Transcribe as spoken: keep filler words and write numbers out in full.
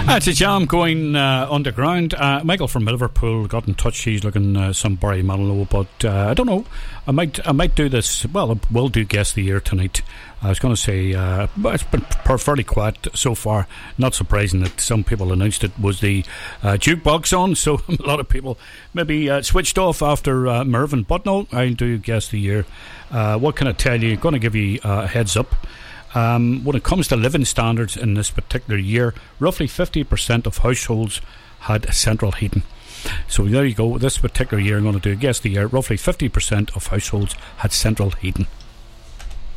It's a jam going uh, underground. Uh, Michael from Liverpool got in touch. He's looking uh, some Barry Manilow, but uh, I don't know. I might, I might do this. Well, I will do Guess the Year tonight. I was going to say, uh, it's been fairly quiet so far. Not surprising that some people announced it was the uh, jukebox on, so a lot of people maybe uh, switched off after uh, Mervyn. But no, I'll do Guess the Year. Uh, what can I tell you? Going to give you a heads up. Um, when it comes to living standards in this particular year, roughly fifty percent of households had central heating. So there you go. This particular year, I'm going to do Guess the Year. Roughly fifty percent of households had central heating.